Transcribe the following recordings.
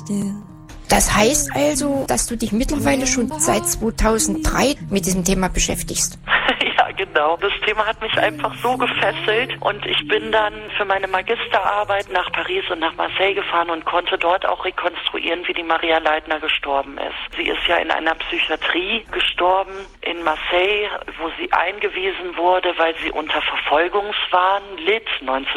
Das heißt also, dass du dich mittlerweile schon seit 2003 mit diesem Thema beschäftigst. Ja, genau. Das Thema hat mich einfach so gefesselt und ich bin dann für meine Magisterarbeit nach Paris und nach Marseille gefahren und konnte dort auch rekonstruieren, wie die Maria Leitner gestorben ist. Sie ist ja in einer Psychiatrie gestorben in Marseille, wo sie eingewiesen wurde, weil sie unter Verfolgungswahn litt,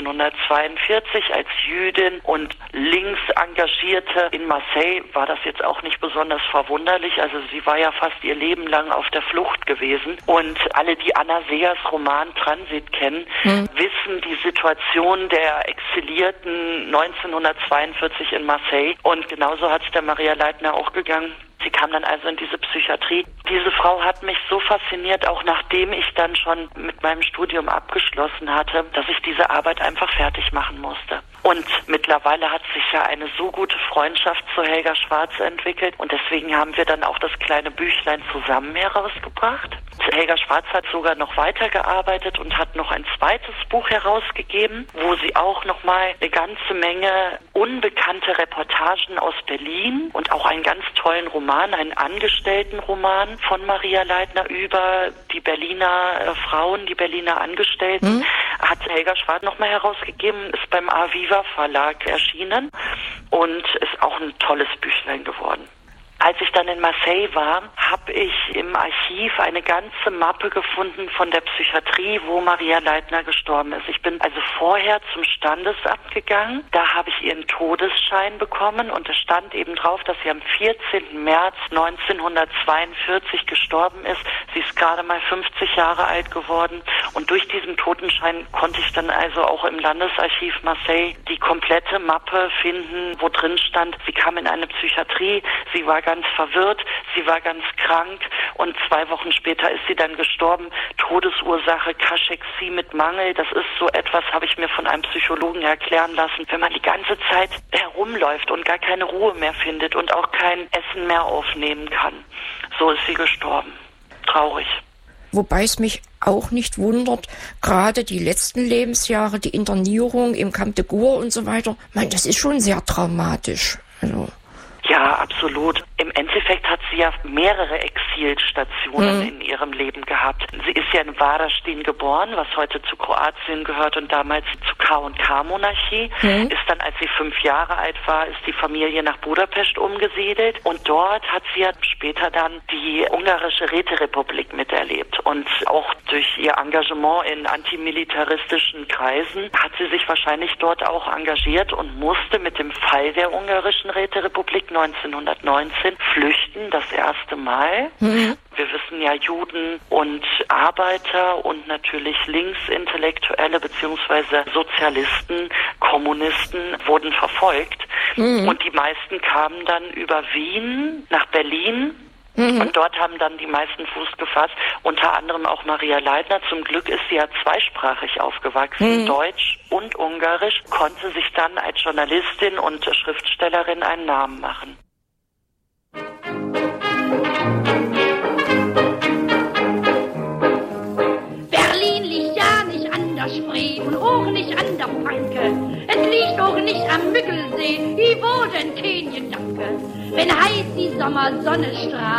1942 als Jüdin und links Engagierte. In Marseille war das jetzt auch nicht besonders verwunderlich, also sie war ja fast ihr Leben lang auf der Flucht gewesen und alle, die Anna Seers Roman Transit kennen, wissen die Situation der Exilierten 1942 in Marseille und genauso hat es der Maria Leitner auch gegangen. Sie kam dann also in diese Psychiatrie. Diese Frau hat mich so fasziniert, auch nachdem ich dann schon mit meinem Studium abgeschlossen hatte, dass ich diese Arbeit einfach fertig machen musste. Und mittlerweile hat sich ja eine so gute Freundschaft zu Helga Schwarz entwickelt und deswegen haben wir dann auch das kleine Büchlein zusammen herausgebracht. Helga Schwarz hat sogar noch weitergearbeitet und hat noch ein zweites Buch herausgegeben, wo sie auch nochmal eine ganze Menge unbekannte Reportagen aus Berlin und auch einen ganz tollen Roman, einen Angestelltenroman von Maria Leitner über die Berliner Frauen, die Berliner Angestellten, hat Helga Schwarz nochmal herausgegeben, ist beim Aviva Verlag erschienen und ist auch ein tolles Büchlein geworden. Als ich dann in Marseille war, habe ich im Archiv eine ganze Mappe gefunden von der Psychiatrie, wo Maria Leitner gestorben ist. Ich bin also vorher zum Standesamt gegangen. Da habe ich ihren Todesschein bekommen und es stand eben drauf, dass sie am 14. März 1942 gestorben ist. Sie ist gerade mal 50 Jahre alt geworden und durch diesen Totenschein konnte ich dann also auch im Landesarchiv Marseille die komplette Mappe finden, wo drin stand, sie kam in eine Psychiatrie, sie war ganz verwirrt, sie war ganz krank und 2 Wochen später ist sie dann gestorben. Todesursache Kaschexie mit Mangel, das ist so etwas, habe ich mir von einem Psychologen erklären lassen. Wenn man die ganze Zeit herumläuft und gar keine Ruhe mehr findet und auch kein Essen mehr aufnehmen kann, so ist sie gestorben. Traurig. Wobei es mich auch nicht wundert, gerade die letzten Lebensjahre, die Internierung im Camp de Gour und so weiter, das ist schon sehr traumatisch. Also. Ja, absolut. Im Endeffekt hat sie ja mehrere Exilstationen in ihrem Leben gehabt. Sie ist ja in Varaždin geboren, was heute zu Kroatien gehört und damals zur K&K-Monarchie. Ist dann, als sie 5 Jahre alt war, ist die Familie nach Budapest umgesiedelt und dort hat sie ja später dann die ungarische Räterepublik miterlebt und auch durch ihr Engagement in antimilitaristischen Kreisen hat sie sich wahrscheinlich dort auch engagiert und musste mit dem Fall der ungarischen Räterepublik 1919 flüchten, das erste Mal. Wir wissen ja, Juden und Arbeiter und natürlich Linksintellektuelle bzw. Sozialisten, Kommunisten wurden verfolgt. Und die meisten kamen dann über Wien nach Berlin. Und dort haben dann die meisten Fuß gefasst, unter anderem auch Maria Leitner. Zum Glück ist sie ja zweisprachig aufgewachsen, Deutsch und Ungarisch, konnte sich dann als Journalistin und Schriftstellerin einen Namen machen. Berlin liegt ja nicht an der Spree und auch nicht an der Panke. Es liegt auch nicht am Müggelsee, wo denn kein Gedanke. Wenn heiß die Sommersonne strahlt,